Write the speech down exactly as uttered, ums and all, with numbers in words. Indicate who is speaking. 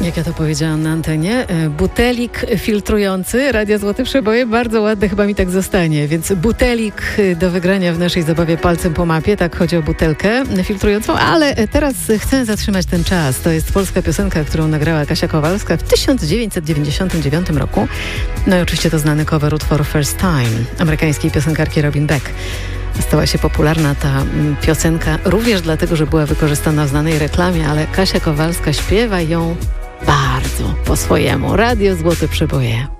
Speaker 1: Jak ja to powiedziałam na antenie, butelik filtrujący Radia Złote Przeboje, bardzo ładne, chyba mi tak zostanie, więc butelik do wygrania w naszej zabawie palcem po mapie, tak chodzi o butelkę filtrującą, ale teraz chcę zatrzymać ten czas. To jest polska piosenka, którą nagrała Kasia Kowalska w tysiąc dziewięćset dziewięćdziesiątym dziewiątym roku. No i oczywiście to znany cover utworu First Time amerykańskiej piosenkarki Robin Beck. Stała się popularna ta piosenka również dlatego, że była wykorzystana w znanej reklamie, ale Kasia Kowalska śpiewa ją bardzo po swojemu. Radio Złote Przeboje.